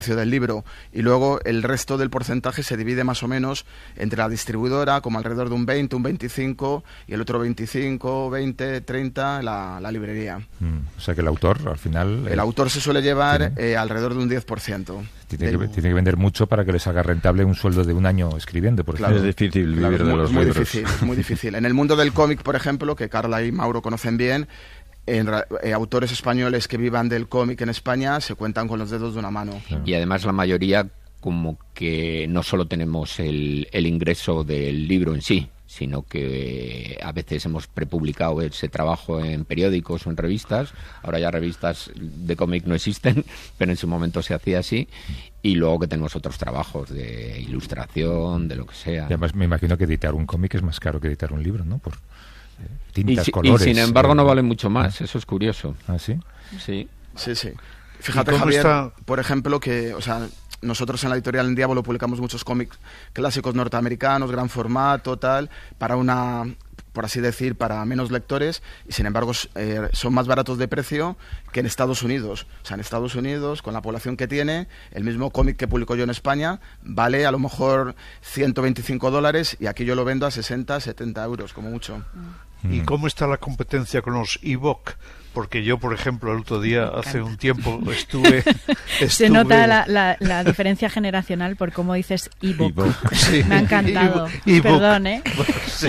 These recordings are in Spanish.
del libro, y luego el resto del porcentaje se divide más o menos entre la distribuidora, como alrededor de un 20, un 25, y el otro 25, 20, 30 la librería. O sea que el autor, al final... El autor se suele llevar alrededor de un 10%. Tiene que vender mucho para que le salga rentable un sueldo de un año escribiendo, por ejemplo. Es difícil vivir de los libros. Es muy difícil. En el mundo del cómic, por ejemplo, que Carla y Mauro conocen bien, autores españoles que vivan del cómic en España se cuentan con los dedos de una mano. Claro. Y además la mayoría como que no solo tenemos el ingreso del libro en sí, sino que a veces hemos prepublicado ese trabajo en periódicos o en revistas. Ahora ya revistas de cómic no existen, pero en su momento se hacía así. Y luego que tenemos otros trabajos de ilustración, de lo que sea. Y además me imagino que editar un cómic es más caro que editar un libro, ¿no? Por tintas, colores. Y sin embargo no vale mucho más, eso es curioso. ¿Ah, sí? Sí. Fíjate, Javier, por ejemplo, que, o sea, nosotros en la editorial en Diablo publicamos muchos cómics clásicos norteamericanos, gran formato, tal, para una, por así decir, para menos lectores, y sin embargo son más baratos de precio que en Estados Unidos. O sea, en Estados Unidos, con la población que tiene, el mismo cómic que publico yo en España vale a lo mejor $125, y aquí yo lo vendo a 60, 70 euros, como mucho. ¿Y cómo está la competencia con los e-book? Porque yo, por ejemplo, el otro día, hace un tiempo, estuve... Se nota la diferencia generacional por cómo dices e-book. Sí. Me ha encantado. Perdón, ¿eh? Sí.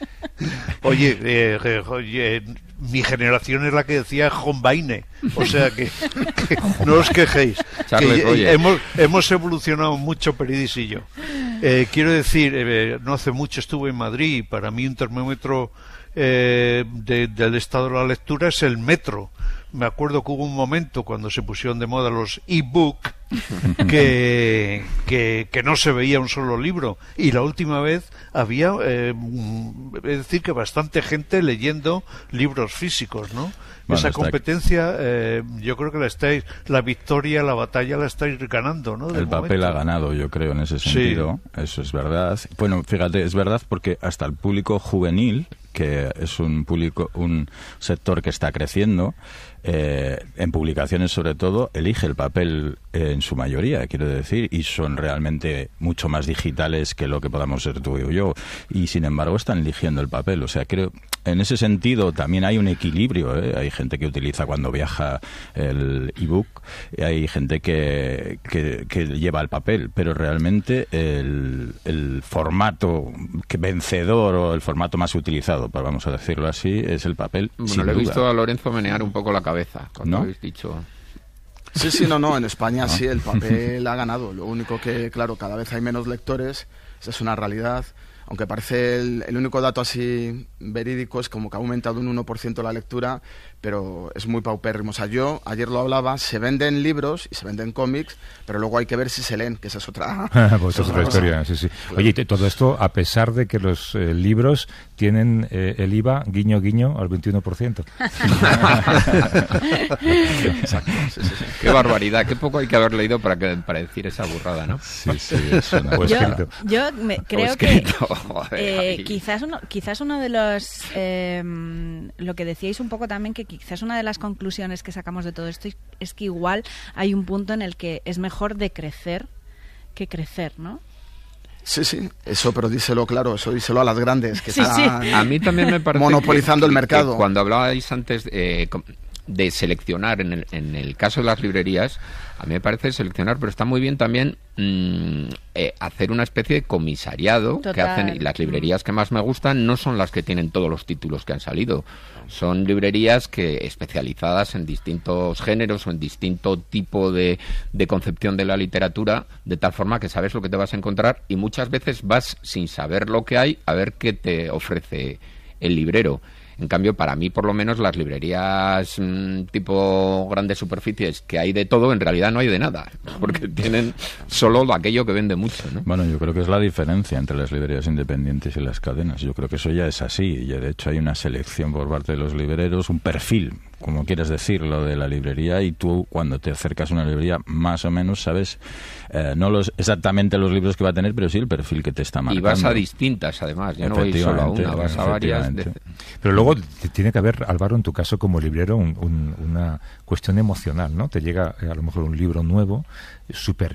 Oye, mi generación es la que decía Hombaine, o sea que no os quejéis. Que hemos evolucionado mucho, Peridis y yo. Quiero decir, no hace mucho estuve en Madrid, y para mí un termómetro del estado de la lectura es el metro. Me acuerdo que hubo un momento cuando se pusieron de moda los e-book que no se veía un solo libro, y la última vez había es decir que bastante gente leyendo libros físicos, ¿no? Bueno, esa competencia yo creo que la victoria, la batalla la estáis ganando, ¿no? El papel ha ganado, yo creo, en ese sentido. Sí. Eso es verdad. Bueno, fíjate, es verdad porque hasta el público juvenil, que es un sector que está creciendo, en publicaciones sobre todo, elige el papel en su mayoría, quiero decir, y son realmente mucho más digitales que lo que podamos ser tú y yo, y sin embargo están eligiendo el papel. O sea, creo, en ese sentido también hay un equilibrio, ¿eh? Hay gente que utiliza cuando viaja el ebook, hay gente que lleva el papel, pero realmente el formato vencedor, o el formato más utilizado, vamos a decirlo así, es el papel. Bueno, le he visto a Lorenzo menear un poco la cabeza cuando habéis dicho... Sí, no, en España sí, el papel ha ganado. Lo único que, claro, cada vez hay menos lectores, esa es una realidad. Aunque parece el único dato así verídico es como que ha aumentado un 1% la lectura, pero es muy paupérrimo. O sea, yo ayer lo hablaba, se venden libros y se venden cómics, pero luego hay que ver si se leen, que esa es otra, pues es otra historia. Sí. Claro. Oye, todo esto a pesar de que los libros tienen el IVA, guiño, guiño, al 21%. Exacto. Sí. Qué barbaridad, qué poco hay que haber leído para decir esa burrada, ¿no? Sí, eso no. Yo creo que quizás uno de los lo que decíais un poco también, que quizás una de las conclusiones que sacamos de todo esto es que igual hay un punto en el que es mejor decrecer que crecer, ¿no? Sí, eso, pero díselo claro, eso díselo a las grandes que están a mí también me parece monopolizando el mercado. Que cuando hablabais antes de seleccionar, en el caso de las librerías, a mí me parece seleccionar, pero está muy bien también hacer una especie de comisariado. Total. Que hacen, y las librerías que más me gustan no son las que tienen todos los títulos que han salido, son librerías especializadas en distintos géneros o en distinto tipo de concepción de la literatura, de tal forma que sabes lo que te vas a encontrar, y muchas veces vas sin saber lo que hay a ver qué te ofrece el librero. En cambio, para mí, por lo menos, las librerías tipo grandes superficies, que hay de todo, en realidad no hay de nada, porque tienen solo aquello que vende mucho, ¿no? Bueno, yo creo que es la diferencia entre las librerías independientes y las cadenas. Yo creo que eso ya es así, y de hecho hay una selección por parte de los libreros, un perfil como quieres decir, lo de la librería, y tú cuando te acercas a una librería más o menos sabes no exactamente los libros que va a tener, pero sí el perfil que te está marcando. Y vas a distintas, además, ya no voy solo a una, vas a varias. Pero luego tiene que haber, Álvaro, en tu caso como librero, una cuestión emocional, ¿no? Te llega a lo mejor un libro nuevo, súper